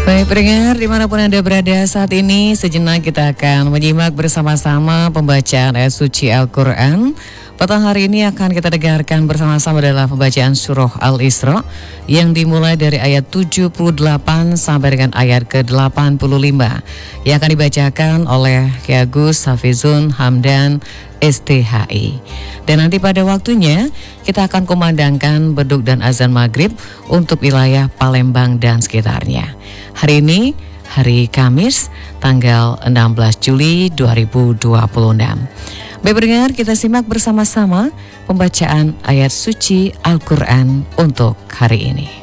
Baik pendengar, dimanapun Anda berada saat ini, sejenak kita akan menyimak bersama-sama pembacaan ayat suci Al-Quran. Petang hari ini akan kita dengarkan bersama-sama adalah pembacaan surah Al-Isra yang dimulai dari ayat 78 sampai dengan ayat ke-85 yang akan dibacakan oleh Ki Agus Hafizun Hamdan STHI. Dan nanti pada waktunya kita akan kumandangkan beduk dan azan maghrib untuk wilayah Palembang dan sekitarnya. Hari ini hari Kamis tanggal 16 Juli 2026. Baik pendengar, kita simak bersama-sama pembacaan ayat suci Al-Quran untuk hari ini.